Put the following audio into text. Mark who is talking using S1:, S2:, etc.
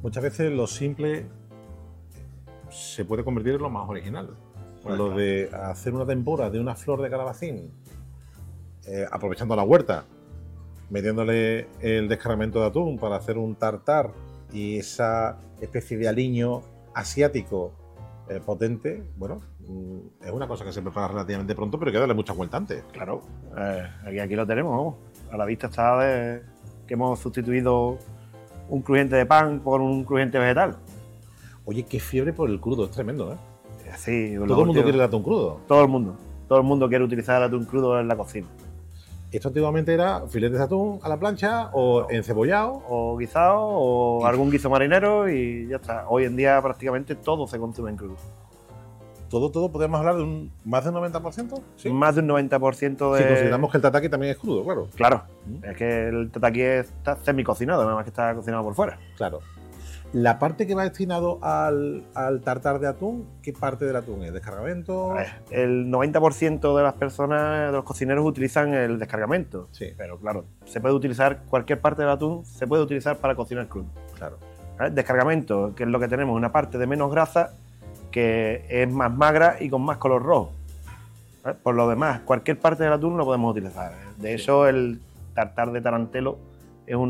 S1: muchas veces lo simple se puede convertir en lo más original.
S2: Pues
S1: Lo
S2: claro.
S1: de hacer una tempora de una flor de calabacín, aprovechando la huerta, metiéndole el descargamento de atún para hacer un tartar y esa especie de aliño asiático potente, bueno, es una cosa que se prepara relativamente pronto, pero hay que darle mucha vuelta antes.
S2: Claro, aquí lo tenemos, vamos. A la vista está que hemos sustituido un crujiente de pan por un crujiente vegetal.
S1: Oye, qué fiebre por el crudo, es tremendo, ¿eh?
S2: Sí,
S1: Todo el mundo quiere el atún crudo.
S2: Todo el mundo quiere utilizar el atún crudo en la cocina.
S1: Esto antiguamente era filetes de atún a la plancha o encebollado.
S2: O guisado, o algún guiso marinero y ya está. Hoy en día prácticamente todo se consume en crudo.
S1: Todo, podemos hablar de más del 90%. ¿Sí?
S2: Más de un 90% de...
S1: Si consideramos que el tataki también es crudo, claro.
S2: Claro, es que el tataki está semi-cocinado, nada más que está cocinado por fuera.
S1: Claro. La parte que va destinado al tartar de atún, ¿qué parte del atún es? ¿Descargamento?
S2: A ver, el 90% de las personas, de los cocineros, utilizan el descargamento.
S1: Sí.
S2: Pero claro, se puede utilizar cualquier parte del atún, se puede utilizar para cocinar crudo.
S1: Claro.
S2: ¿Vale? Descargamento, que es lo que tenemos, una parte de menos grasa que es más magra y con más color rojo. ¿Vale? Por lo demás, cualquier parte del atún lo podemos utilizar. De hecho, el tartar de tarantelo